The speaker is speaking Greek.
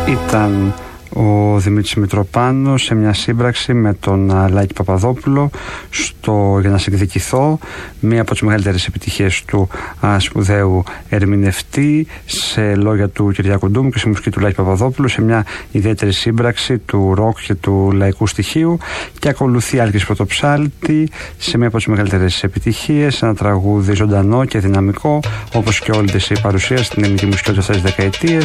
Ήταν ο Δημήτρης Μητροπάνος σε μια σύμπραξη με τον Λάκη Παπαδόπουλο στο «Για να σε εκδικηθώ», μία από τις μεγαλύτερες επιτυχίες του σπουδαίου ερμηνευτή, σε λόγια του Κυριάκου Ντούμου και σε μουσική του Λάκη Παπαδόπουλου, σε μια ιδιαίτερη σύμπραξη του ροκ και του λαϊκού στοιχείου. Και ακολουθεί Άλκης Πρωτοψάλτη σε μία από τις μεγαλύτερες επιτυχίες, ένα τραγούδι ζωντανό και δυναμικό, όπως και όλη της η παρουσία στην ελληνική μουσική όλες αυτές τις δεκαετίες.